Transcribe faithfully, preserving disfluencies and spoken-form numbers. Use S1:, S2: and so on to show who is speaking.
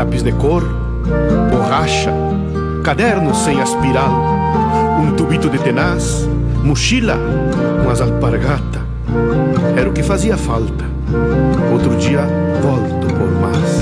S1: lápis de cor, borracha, caderno sem aspiral, um tubito de tenaz, mochila, umas alpargata. Era o que fazia falta. Outro dia volto por mais.